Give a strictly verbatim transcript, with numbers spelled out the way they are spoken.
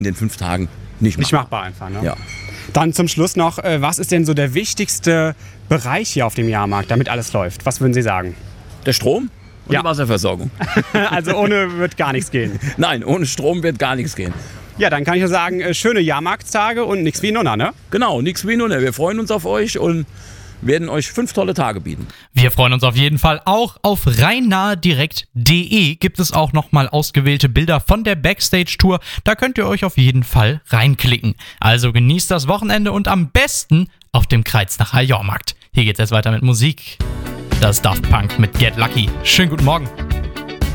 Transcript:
in den fünf Tagen nicht machbar. Nicht machbar einfach, ne? Ja. Dann zum Schluss noch, äh, was ist denn so der wichtigste Bereich hier auf dem Jahrmarkt, damit alles läuft? Was würden Sie sagen? Der Strom und Ja. die Wasserversorgung. Also ohne wird gar nichts gehen. Nein, ohne Strom wird gar nichts gehen. Ja, dann kann ich nur sagen, äh, schöne Jahrmarktstage und nix wie Nunna, ne? Genau, nichts wie nur. Wir freuen uns auf euch und werden euch fünf tolle Tage bieten. Wir freuen uns auf jeden Fall auch. Auf rheinnahedirekt punkt de gibt es auch nochmal ausgewählte Bilder von der Backstage-Tour. Da könnt ihr euch auf jeden Fall reinklicken. Also genießt das Wochenende und am besten auf dem Kreuznacher Jahrmarkt. Hier geht's jetzt weiter mit Musik. Das ist Daft Punk mit Get Lucky. Schönen guten Morgen.